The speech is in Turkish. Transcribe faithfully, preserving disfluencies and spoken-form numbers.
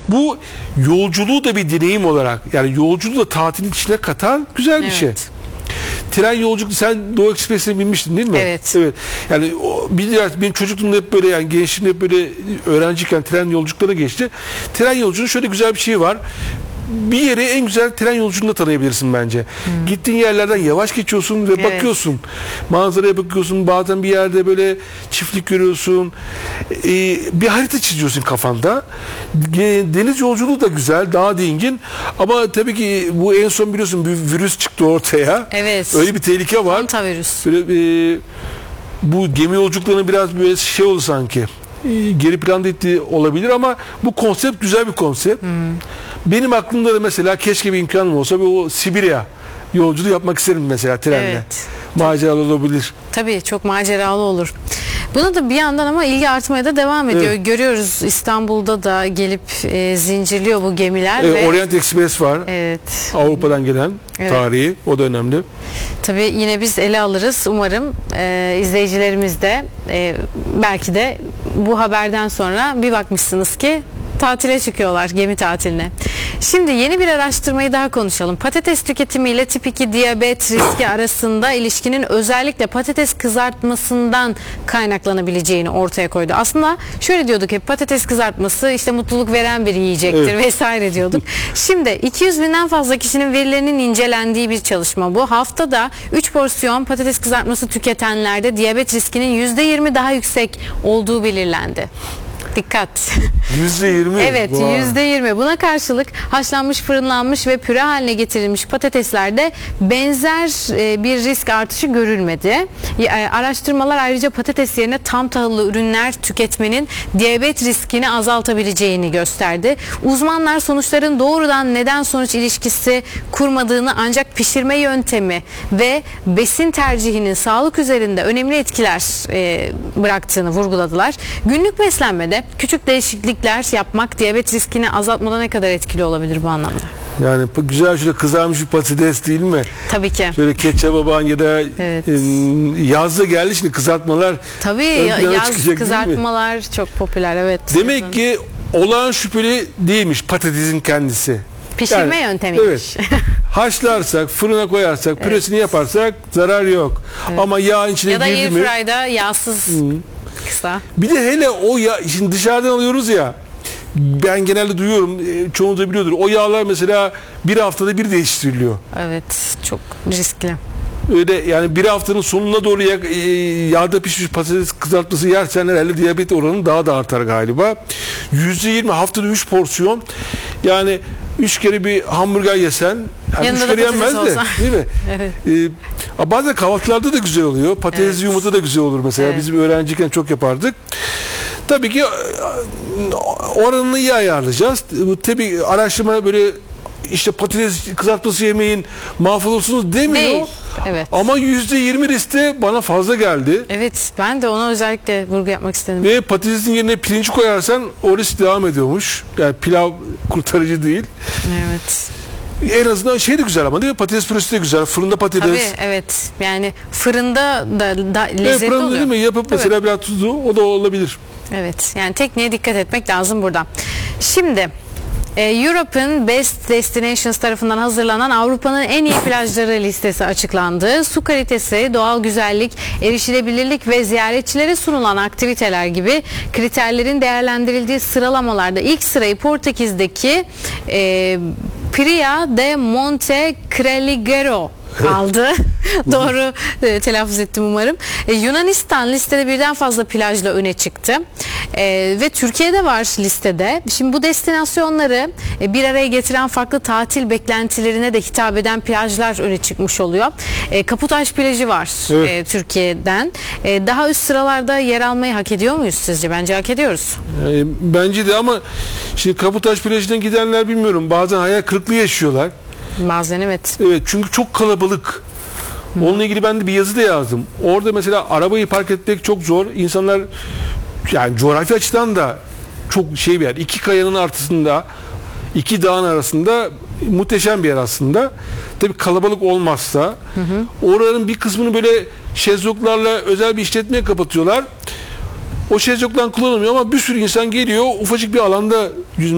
Bu yolculuğu da bir deneyim olarak, yani yolculuğu da tatilin içine katan güzel bir Evet. şey. Tren yolculuk, sen Doğu Ekspresi'ne binmiştin değil mi? Evet. Evet. Yani o, biliyorsun, benim çocukluğumda hep böyle, yani gençliğimde hep böyle öğrenciyken tren yolculuklarına geçti. Tren yolculuğunun şöyle güzel bir şeyi var. Bir yeri en güzel tren yolculuğunda tanıyabilirsin bence. Hmm. Gittiğin yerlerden yavaş geçiyorsun ve Evet. bakıyorsun. Manzaraya bakıyorsun. Bazen bir yerde böyle çiftlik görüyorsun. Ee, bir harita çiziyorsun kafanda. Deniz yolculuğu da güzel, daha dingin. Ama tabii ki bu en son biliyorsun bir virüs çıktı ortaya. Evet. Öyle bir tehlike var. Hantavirüs. Böyle, e, bu gemi yolculuklarının biraz böyle şey oldu sanki. E, geri planda ettiği olabilir ama bu konsept güzel bir konsept. Hmm. Benim aklımda da mesela keşke bir imkanım olsa bir o Sibirya yolculuğu yapmak isterim mesela trenle. Evet. Maceralı olabilir. Tabii çok maceralı olur. Buna da bir yandan ama ilgi artmaya da devam ediyor. Evet. Görüyoruz, İstanbul'da da gelip e, zincirliyor bu gemiler. E, ve Orient Express var. Evet. Avrupa'dan gelen Evet. tarihi. O da önemli. Tabii yine biz ele alırız. Umarım e, izleyicilerimiz de e, belki de bu haberden sonra bir bakmışsınız ki tatile çıkıyorlar, gemi tatiline. Şimdi yeni bir araştırmayı daha konuşalım. Patates tüketimiyle tip iki diyabet riski arasında ilişkinin özellikle patates kızartmasından kaynaklanabileceğini ortaya koydu. Aslında şöyle diyorduk hep, patates kızartması işte mutluluk veren bir yiyecektir, evet, vesaire diyorduk. Şimdi iki yüz binden fazla kişinin verilerinin incelendiği bir çalışma bu. Haftada üç porsiyon patates kızartması tüketenlerde diyabet riskinin yüzde yirmi daha yüksek olduğu belirlendi. Dikkat. yüzde yirmi. Evet, yüzde yirmi. Buna karşılık haşlanmış, fırınlanmış ve püre haline getirilmiş patateslerde benzer bir risk artışı görülmedi. Araştırmalar ayrıca patates yerine tam tahıllı ürünler tüketmenin diyabet riskini azaltabileceğini gösterdi. Uzmanlar sonuçların doğrudan neden sonuç ilişkisi kurmadığını, ancak pişirme yöntemi ve besin tercihinin sağlık üzerinde önemli etkiler bıraktığını vurguladılar. Günlük beslenmede küçük değişiklikler yapmak diyabet riskini azaltmada ne kadar etkili olabilir bu anlamda? Yani güzel şöyle kızarmış bir patates değil mi? Tabii ki. Şöyle ketçaba ban ya da evet. e, yazda geldi şimdi kızartmalar. Tabii yaz kızartmalar çok popüler, evet. Demek ki olağan şüpheli değilmiş patatesin kendisi. Pişirme yani, yöntemiymiş. Evet. Haşlarsak, fırına koyarsak, evet, püresini yaparsak zarar yok. Evet. Ama yağın içine girdi mi? Ya da airfryer'da yağsız hmm. kısa. Bir de hele o yağ, şimdi dışarıdan alıyoruz ya, ben genelde duyuyorum, çoğunuz da biliyordur, o yağlar mesela bir haftada bir değiştiriliyor. Evet, çok riskli. Öyle yani bir haftanın sonuna doğru yağ, yağda pişmiş patates kızartması yersen herhalde diyabet oranı daha da artar galiba. yüzde yirmi haftada üç porsiyon, yani üç kere bir hamburger yesen, yani üç kere yenmez de, değil mi? Evet. Ee, bazen kahvaltılarda da güzel oluyor. Patates, evet, yumurta da güzel olur mesela. Evet. Bizim öğrenciyken çok yapardık. Tabii ki oranını iyi ayarlayacağız. Tabii araştırma böyle işte patates kızartması yemeyin, mahvolursunuz demiyor. Değil. Evet. Ama yüzde yirmi riskte bana fazla geldi. Evet, ben de ona özellikle vurgu yapmak istedim. Ve patatesin yerine pirinç koyarsan o risk devam ediyormuş. Yani pilav kurtarıcı değil. Evet. En azından şey de güzel ama değil mi? Patates püresi de güzel. Fırında patates. Tabii, evet. Yani fırında da, da lezzetli evet, fırında oluyor. Değil mi? Yapıp Tabii. mesela biraz tuzlu, o da olabilir. Evet. Yani tekniğe dikkat etmek lazım burada. Şimdi European Best Destinations tarafından hazırlanan Avrupa'nın en iyi plajları listesi açıklandı. Su kalitesi, doğal güzellik, erişilebilirlik ve ziyaretçilere sunulan aktiviteler gibi kriterlerin değerlendirildiği sıralamalarda ilk sırayı Portekiz'deki e, Praia de Monte Creligueiro aldı. Doğru e, telaffuz ettim umarım. E, Yunanistan listede birden fazla plajla öne çıktı. E, ve Türkiye'de var listede. Şimdi bu destinasyonları e, bir araya getiren farklı tatil beklentilerine de hitap eden plajlar öne çıkmış oluyor. E, Kaputaş plajı var, evet, e, Türkiye'den. E, daha üst sıralarda yer almayı hak ediyor muyuz sizce? Bence hak ediyoruz. E, bence de ama şimdi Kaputaş plajına gidenler bilmiyorum. Bazen hayal kırıklığı yaşıyorlar. Bazen evet. Evet, çünkü çok kalabalık. Hmm. Onunla ilgili ben de bir yazı da yazdım. Orada mesela arabayı park etmek çok zor. İnsanlar yani coğrafi açıdan da çok şey bir yer. İki kayanın artısında, iki dağın arasında muhteşem bir yer aslında. Tabii kalabalık olmazsa, hı hı, oranın bir kısmını böyle şezlonglarla özel bir işletmeye kapatıyorlar. O şezlonglar kullanılmıyor ama bir sürü insan geliyor, ufacık bir alanda yüzme